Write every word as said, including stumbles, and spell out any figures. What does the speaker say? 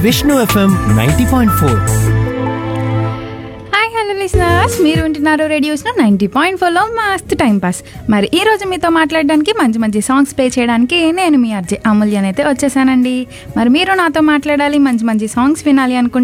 Vishnu FM ninety point four. Hi hello listeners, మీరు వింటున్నారు రేడియోస్లో ninety point ఫోర్లో మస్తు టైం పాస్. మరి ఈ రోజు మీతో మాట్లాడడానికి మంచి మంచి సాంగ్స్ ప్లే చేయడానికి నేను మీ అర్జే అమూల్యనైతే వచ్చేసానండి. మరి మీరు నాతో మాట్లాడాలి, మంచి మంచి సాంగ్స్ వినాలి అనుకుంటే